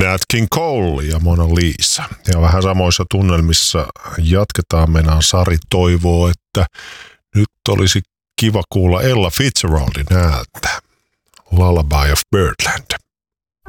Nat King Cole ja Mona Lisa. Ja vähän samoissa tunnelmissa jatketaan. Meidän Sari toivoo, että nyt olisi kiva kuulla Ella Fitzgeraldin ääntä. Lullaby of Birdland.